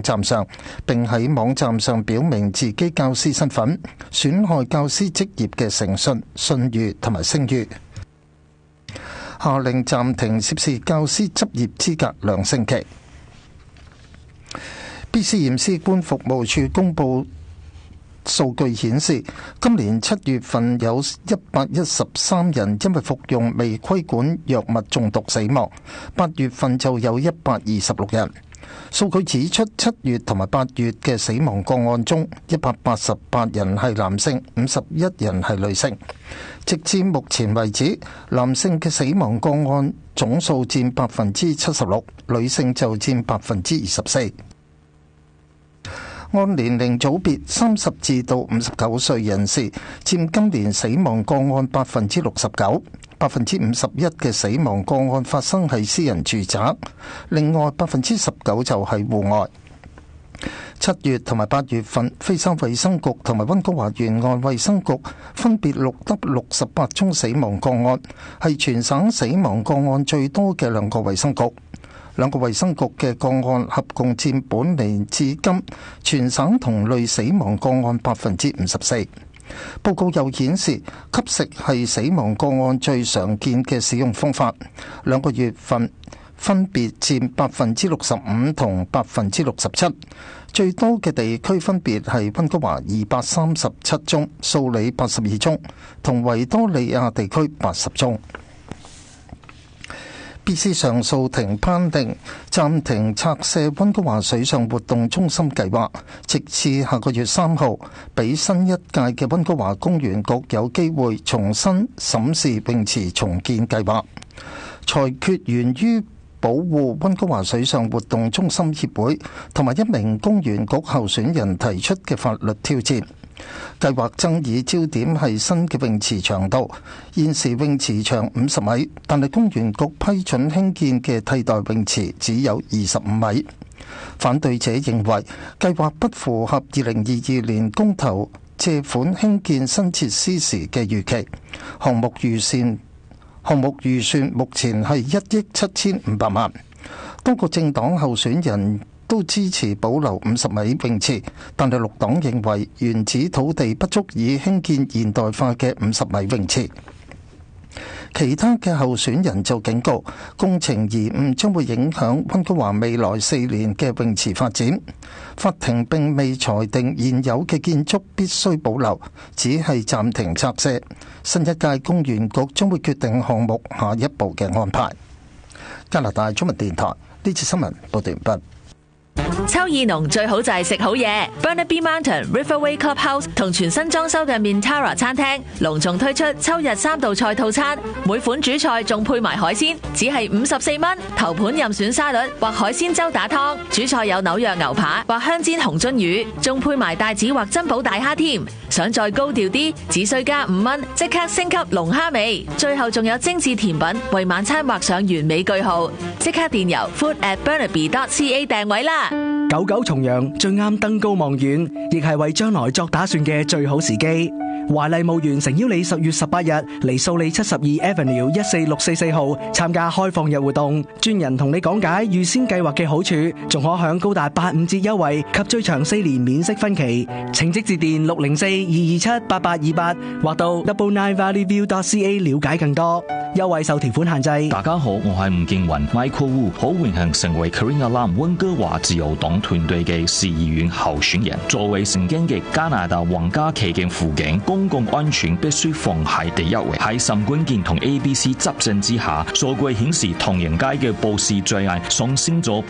站上，並喺網站上表明自己教師身份，損害教師職業嘅誠信、信譽同埋聲譽。下令暫停涉事教師執業資格2星期。BC 驗屍官服務處公佈數據顯示，今年7月份有113人因為服用未規管藥物中毒死亡，8月份就有126人。數據指出，7月同埋8月嘅死亡個案中，188人係男性，51人係女性。直至目前為止，男性嘅死亡個案總數佔76%，女性就佔24%。按年齡組別，30至到59歲人士佔今年死亡個案69%，51%嘅死亡個案發生喺私人住宅，另外19%就係戶外。7月同埋8月份，非洲衛生局同埋溫哥華沿岸衛生局分別錄得68宗死亡個案，係全省死亡個案最多嘅兩個衛生局。兩個衛生局嘅個案合共佔本年至今全省同類死亡個案54%。報告又顯示，吸食係死亡個案最常見嘅使用方法，兩個月份分別佔65%同67%。最多嘅地區分別係溫哥華237宗、素里82宗同維多利亞地區80宗。BC 上訴庭頒定暫停拆卸溫哥華水上活動中心計劃，直至下個月3號，俾新一屆嘅溫哥華公園局有機會重新審視泳池重建計劃。裁決源於保護溫哥華水上活動中心協會同埋一名公園局候選人提出嘅法律挑戰。計劃爭議焦點係新嘅泳池長度，現時泳池長50米，但係公園局批准興建嘅替代泳池只有25米。反對者認為計劃不符合2022年公投借款興建新設施時嘅預期。項目預算目前係1億7500萬。多個政黨候選人都支持保留50米泳池，但係綠黨認為原址土地不足以興建現代化嘅50米泳池。其他嘅候選人就警告，工程延誤將會影響溫哥華未來4年嘅泳池發展。法庭並未裁定現有嘅建築必須保留，只係暫停拆卸。新一屆公園局將會決定項目下一步嘅安排。加拿大中文電台呢次新聞報道完畢。 秋意濃最好就係食好嘢 ，Burnaby Mountain Riverway Clubhouse 同全新裝修嘅 Mintara 餐廳隆重推出秋日3道菜套餐，每款主菜仲配埋海鮮，只係54蚊。頭盤任選沙律或海鮮粥打湯，主菜有紐約牛扒或香煎紅鱒魚，仲配埋帶子或珍寶大蝦添。想再高調啲，只需加5蚊，即刻升級龍蝦味。最後仲有精緻甜品，為晚餐畫上完美句號。即刻電郵 food@burnaby.ca 訂位啦！ 九九重陽最啱登高望遠，亦係為將來作打算嘅最好時機。華麗墓園誠邀你10月18日嚟素里72 Avenue 14644號參加開放日活動，專人同你講解預先計劃嘅好處，仲可享高達85折優惠及最長4年免息分期。請即致電604-227-8828或到 999valleyview.ca 了解更多。優惠受條款限制。 大家好，我係吳建雲 Michael Wu， 好榮幸成為 Karina Lam 溫哥華自由黨團隊嘅市議員候選人。作為曾經嘅加拿大皇家騎警輔警，公共安全必須放喺第一位。喺岑冠健同 ABC 執政之下，數據顯示唐人街嘅暴事罪案上升咗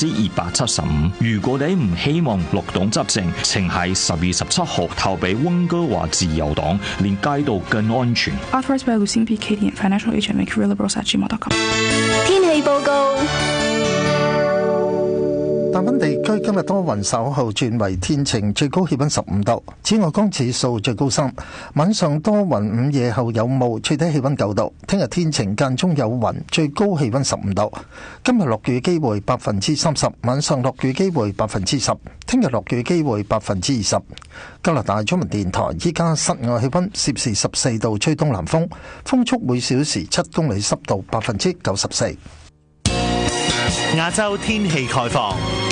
275%。如果你唔希望綠黨執政，請喺10月17號投俾溫哥華自由黨，令街道更安全。 Authorized by Lucien P. Katie and Financial Agent McRealLiberals@gmail.com。 天氣報告。 大溫地區今日多雲，稍後轉為天晴，最高氣溫15度。紫外光指數最高3，晚上多雲，午夜後有霧，最低氣溫9度。聽日天晴間中有雲，最高氣溫15度。今日落雨機會30%，晚上落雨機會10%，聽日落雨機會20%。加拿大中文電台依家室外氣溫攝氏14度，吹東南風，風速每小時7公里，濕度94%。 亞洲天氣概況。